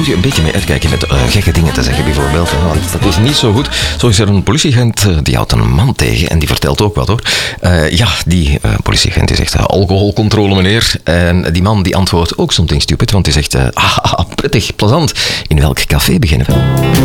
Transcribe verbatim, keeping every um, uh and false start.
moet je een beetje mee uitkijken met uh, gekke dingen te zeggen bijvoorbeeld. Hè, want dat is niet zo goed. Zo is er een politieagent uh, die houdt een man tegen en die vertelt ook wat hoor. Uh, ja, die uh, politieagent die zegt uh, alcoholcontrole meneer. En die man die antwoordt ook something stupid, want die zegt uh, ah, prettig, plezant. In welk café beginnen we?